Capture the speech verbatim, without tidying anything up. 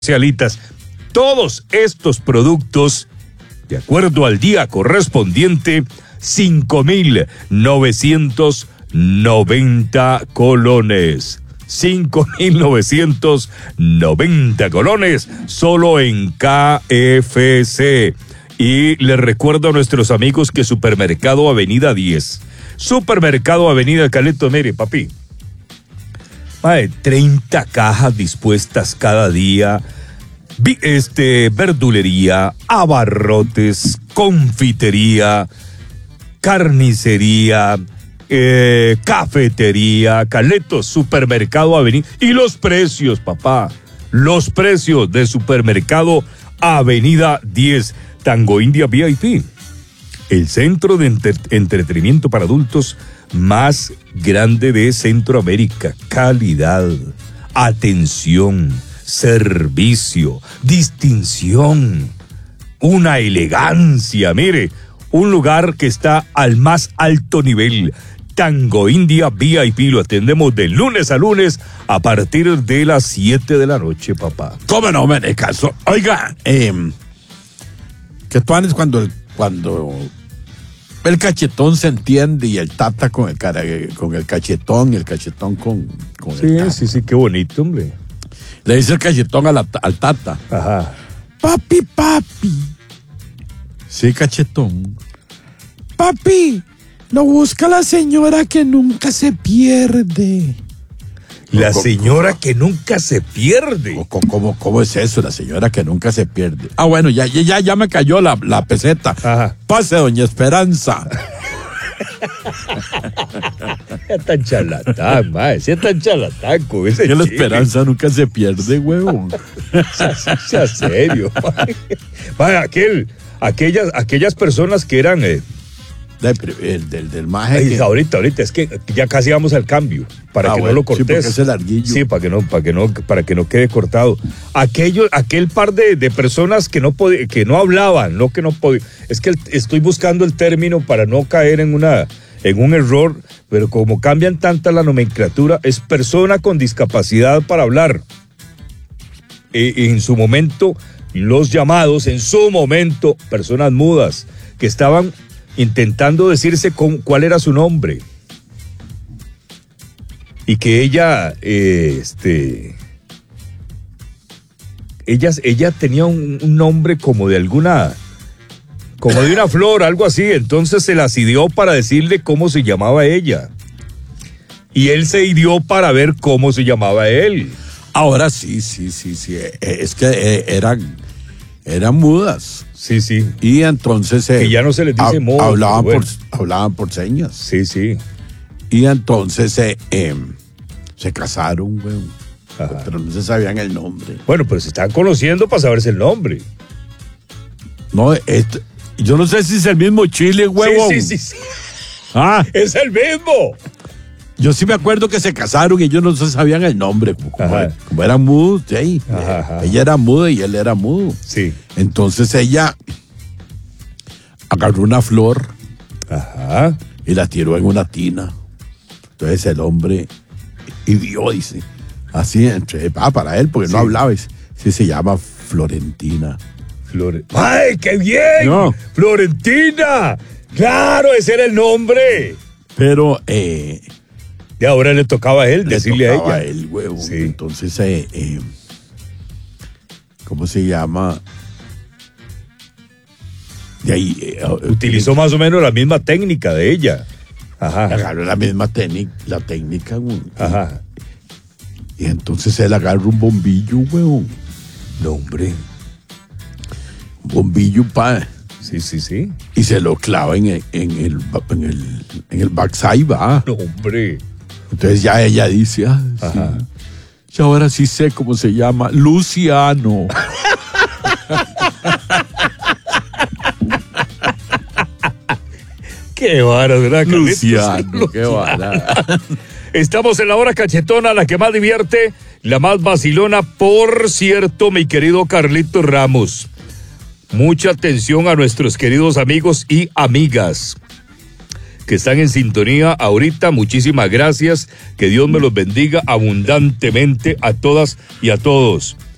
Especialitas. Todos estos productos, de acuerdo al día correspondiente, cinco mil novecientos noventa colones. cinco mil novecientos noventa colones solo en K F C. Y les recuerdo a nuestros amigos que Supermercado Avenida diez. Supermercado Avenida Caleto, mire, papi. Mae, treinta cajas dispuestas cada día, este, verdulería, abarrotes, confitería, carnicería, eh, cafetería, Caleto, Supermercado Avenida, y los precios, papá, los precios de Supermercado Avenida diez, Tango India V I P, el centro de entre- entretenimiento para adultos más grande de Centroamérica. Calidad, atención, servicio, distinción, una elegancia. Mire, un lugar que está al más alto nivel. Tango India V I P, lo atendemos de lunes a lunes a partir de las siete de la noche, papá. ¿Cómo no me de caso? Oiga, eh, que tú andes cuando el, cuando el cachetón se entiende y el tata con el cara, con el cachetón y el cachetón con, con Sí, el tata. sí, sí, qué bonito, hombre. Le dice el cachetón a la- al tata. Ajá. Papi, papi. Sí, cachetón. Papi, lo busca la señora que nunca se pierde. La ¿Cómo- señora que nunca se pierde. ¿Cómo, cómo, cómo es eso? La señora que nunca se pierde. Ah, bueno, ya, ya, ya me cayó la, la peseta. Ajá. Pase, doña Esperanza. Es tan charlatán, mae. Si es tan charlatán con ese Que la chile. esperanza nunca se pierde, huevón. Sea serio, mae. Mae, aquel, aquellas, aquellas personas que eran... Eh, De- El del, del maje. ay, que- ahorita, ahorita, es que ya casi vamos al cambio. Para Ah, que bueno, no lo sí, cortes. porque es el larguillo. Sí, para que no, para que no, para que no quede cortado. Aquello, aquel par de, de personas que no podían, que no hablaban, no que no podían. Es que el- estoy buscando el término para no caer en una, en un error, pero como cambian tanta la nomenclatura, es persona con discapacidad para hablar. E- en su momento, los llamados, en su momento, personas mudas, que estaban intentando decirse con, cuál era su nombre. Y que ella, eh, este, ella, ella tenía un, un nombre como de alguna, como de una flor, algo así, entonces se las ideó para decirle cómo se llamaba ella. Y él se ideó para ver cómo se llamaba él. Ahora sí, sí, sí, sí. Eh, Es que eh, eran, eran mudas. Sí, sí, Y entonces. eh, Que ya no se les dice hab- mudas, Hablaban, pero por, bueno. hablaban por señas. sí, sí. Y entonces eh, eh, se casaron, weón. Ajá. Pero no se sabían el nombre. Bueno, pero se están conociendo para saberse el nombre. No, este, yo no sé si es el mismo Chile, huevón. Sí, sí, sí, sí. Ah, Es el mismo. yo sí me acuerdo que se casaron y ellos no se sabían el nombre. Como, Ajá. como eran mudos, sí. Ajá, ajá. Ella era muda y él era mudo. Sí. Entonces ella agarró una flor Ajá. y la tiró en una tina. Entonces el hombre y vio, dice, así entre, ah, para él, porque Sí. no hablaba, dice, sí se llama Florentina. Flore... ¡Ay, qué bien! No. ¡Florentina! ¡Claro, ese era el nombre! Pero eh, Y ahora le tocaba a él le decirle a tocaba ella. el huevo. Sí. Entonces, eh, eh, ¿cómo se llama? De ahí eh, Utilizó más o menos la misma técnica de ella. Ajá. agarró la misma técnica, la técnica, güey. Ajá. Y entonces él agarra un bombillo, huevón. No, hombre. Un bombillo, pa, Sí, sí, sí. y se lo clava en el, en el, en el, en el backside, va. No, hombre. Entonces ya ella dice, ah, sí. Ajá. Ya ahora sí sé cómo se llama, Luciano. Qué vara, ¿verdad, Carlitos? Luciano, qué vara. Estamos en la hora cachetona, la que más divierte, la más vacilona. Por cierto, mi querido Carlitos Ramos, mucha atención a nuestros queridos amigos y amigas que están en sintonía ahorita. Muchísimas gracias. Que Dios me los bendiga abundantemente a todas y a todos.